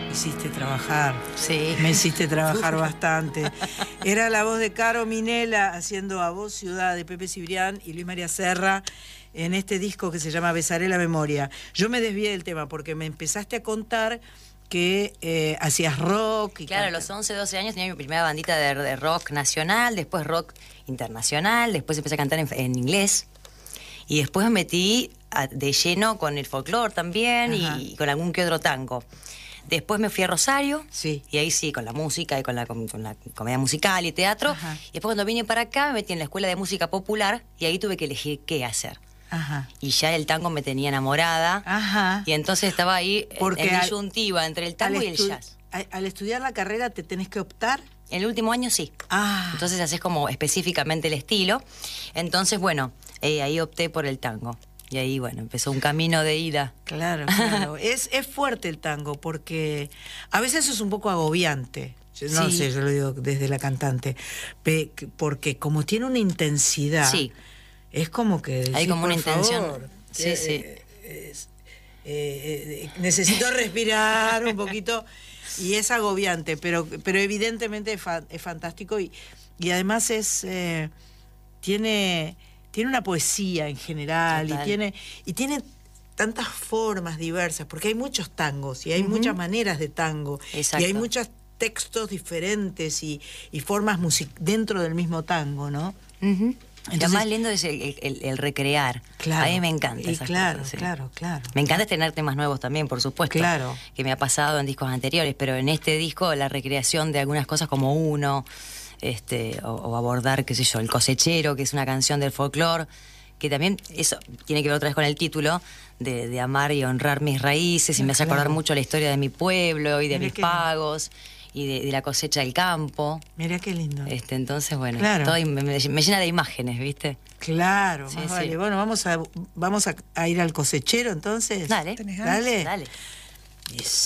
hiciste trabajar. Sí. Me hiciste trabajar bastante. Era la voz de Caro Minela haciendo A Voz Ciudad de Pepe Cibrián y Luis María Serra en este disco que se llama Besaré la Memoria. Yo me desvié del tema porque me empezaste a contar que hacías rock. Claro, a los 11, 12 años tenía mi primera bandita de rock nacional, después rock internacional, después empecé a cantar en inglés y después me metí de lleno con el folclore también y con algún que otro tango. Después me fui a Rosario, sí, y ahí sí, con la música y con la comedia musical y teatro. Ajá. Y después cuando vine para acá me metí en la escuela de música popular y ahí tuve que elegir qué hacer. Ajá. Y ya el tango me tenía enamorada. Ajá. Y entonces estaba ahí porque en disyuntiva entre el tango y el jazz. Al estudiar la carrera te tenés que optar. En el último año sí. Ah. Entonces haces como específicamente el estilo. Entonces, bueno, ahí opté por el tango. Y ahí, bueno, empezó un camino de ida. Claro, claro. Es fuerte el tango porque a veces es un poco agobiante. No sé, yo lo digo desde la cantante. Porque como tiene una intensidad, sí, es como que decís, hay como una intención. Favor, sí, sí. Necesito respirar un poquito y es agobiante, pero evidentemente es fantástico y además tiene una poesía en general. Total. y tiene tantas formas diversas, porque hay muchos tangos y hay muchas maneras de tango. Exacto. Y hay muchos textos diferentes y formas dentro del mismo tango, ¿no? Entonces, lo más lindo es el recrear. Claro, a mí me encanta esas cosas, sí. Claro. Me encanta tener temas nuevos también, por supuesto. Claro. Que me ha pasado en discos anteriores, pero en este disco la recreación de algunas cosas como Uno, o abordar, qué sé yo, El Cosechero, que es una canción del folclore, que también eso tiene que ver otra vez con el título de amar y honrar mis raíces, y me hace acordar mucho la historia de mi pueblo y de mis pagos y de la cosecha del campo. Mirá qué lindo. Entonces, bueno, claro. todo me llena de imágenes, ¿viste? Claro, Sí, más sí. vale. Bueno, vamos a ir al Cosechero entonces. Dale. ¿Tenés ganas? Dale. Yes.